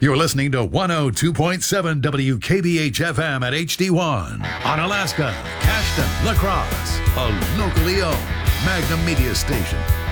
You're listening to 102.7 WKBH FM at HD1 on Alaska, Cashton, La Crosse, a locally owned Magnum Media station.